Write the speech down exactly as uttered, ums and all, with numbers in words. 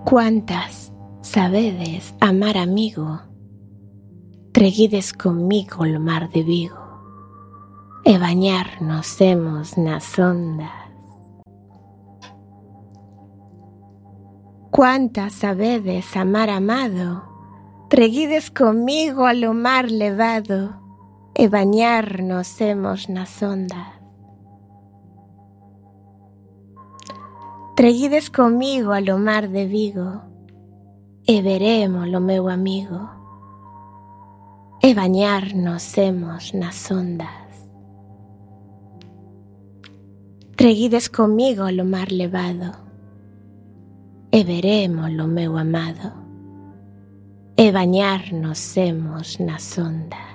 Cuántas sabedes amar amigo, treguides comigo o mar de Vigo, e bañarnos hemos nas ondas. Cuántas sabedes amar amado, treguides comigo ao mar levado, e bañarnos hemos nas ondas. Treguides comigo ao mar de Vigo, e veremos o meu amigo, e bañarnos hemos nas ondas. Treguides comigo ao mar levado, e veremos o meu amado, e bañarnos hemos nas ondas.